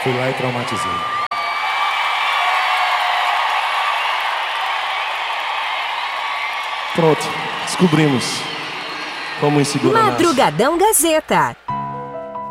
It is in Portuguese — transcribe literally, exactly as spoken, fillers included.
Fui lá e traumatizei. Pronto, descobrimos como insegurar. Madrugadão Gazeta.